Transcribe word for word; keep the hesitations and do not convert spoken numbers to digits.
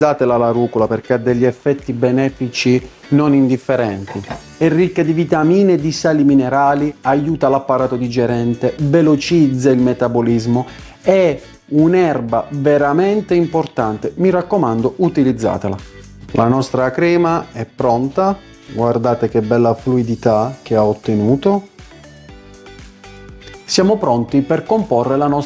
Usatela la rucola perché ha degli effetti benefici non indifferenti. È ricca di vitamine e di sali minerali, aiuta l'apparato digerente, velocizza il metabolismo, è un'erba veramente importante. Mi raccomando, utilizzatela. La nostra crema è pronta, guardate che bella fluidità che ha ottenuto. Siamo pronti per comporre la nostra